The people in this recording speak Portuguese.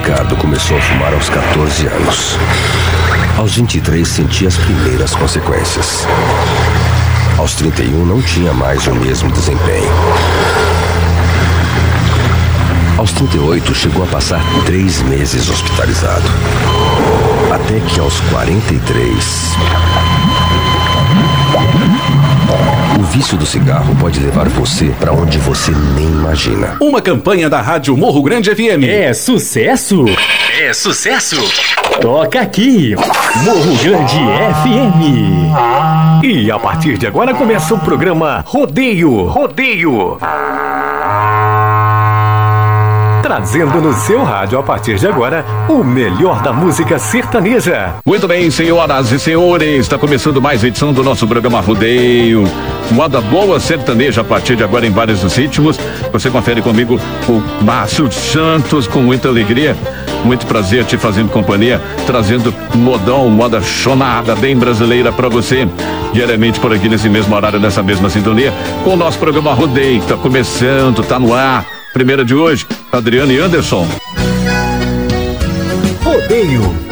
Ricardo começou a fumar aos 14 anos. Aos 23, sentia as primeiras consequências. Aos 31, não tinha mais o mesmo desempenho. Aos 38, chegou a passar 3 meses hospitalizado. Até que aos 43... O vício do cigarro pode levar você para onde você nem imagina. Uma campanha da Rádio Morro Grande FM. É sucesso? É sucesso? Toca aqui, Morro Grande FM. E a partir de agora começa o programa Rodeio. Trazendo no seu rádio, a partir de agora, o melhor da música sertaneja. Muito bem, senhoras e senhores, está começando mais uma edição do nosso programa Rodeio. Moda boa sertaneja a partir de agora em vários ritmos. Você confere comigo o Márcio Santos com muita alegria. Muito prazer te fazendo companhia, trazendo modão, moda chonada, bem brasileira pra você. Diariamente por aqui nesse mesmo horário, nessa mesma sintonia, com o nosso programa Rodeio, que tá começando, tá no ar. Primeira de hoje, Adriano e Anderson. Rodeio.